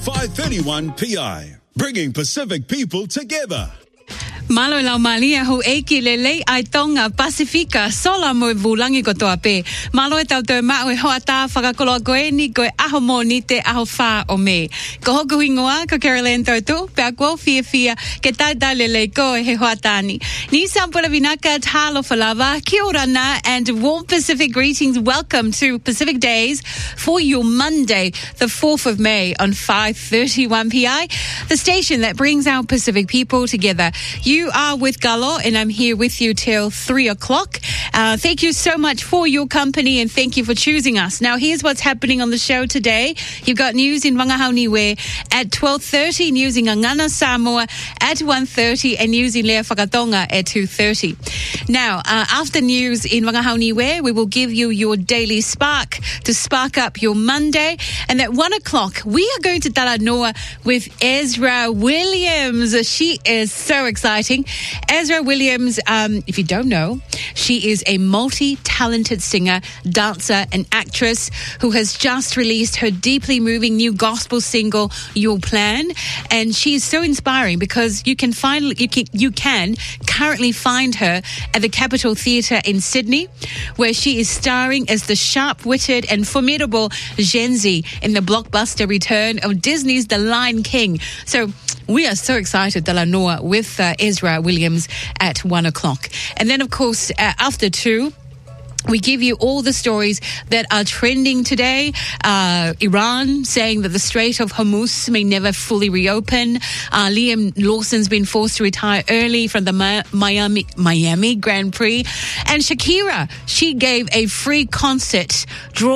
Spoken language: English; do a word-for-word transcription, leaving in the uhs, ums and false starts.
five thirty-one P I, bringing Pacific people together. Malo lau malia ho eki lele ai tonga Pasifika sola mo vulangi ko toa pe. Malo e tau te mao e hoa tā whakakoloa koe ni koe aho mō ni te aho whā o me. Ko hoku ingoa, ko Caroline tautu, pe a kua fia fia ke tai tai lele koe he hoa tāni. Ni sampura vinaka talo falava, kia ora na, and warm Pacific greetings. Welcome to Pacific Days for your Monday, the fourth of May on five thirty-one P I, the station that brings our Pacific people together. You are with Galo, and I'm here with you till three o'clock. Uh, thank you so much for your company, and thank you for choosing us. Now, here's what's happening on the show today. You've got news in Wangahauniwe at twelve thirty, news in Ngana Samoa at one thirty, and news in Lea Whakatonga at two thirty. Now, uh, after news in Wangahauniwe, we will give you your daily spark to spark up your Monday. And at one o'clock, we are going to Talanoa with Ezra Williams. She is so exciting. Ezra Williams, um, if you don't know, she is a multi-talented singer, dancer and actress who has just released her deeply moving new gospel single, Your Plan. And she is so inspiring because you can find, you can, you can currently find her at the Capitol Theatre in Sydney, where she is starring as the sharp-witted and formidable Genzi in the blockbuster return of Disney's The Lion King. So we are so excited, Delanoa, with uh, Ezra Williams at one o'clock. And then, of course, uh, after two, we give you all the stories that are trending today. Uh, Iran saying that the Strait of Hormuz may never fully reopen. Uh, Liam Lawson's been forced to retire early from the Mi- Miami Miami Grand Prix. And Shakira, she gave a free concert draw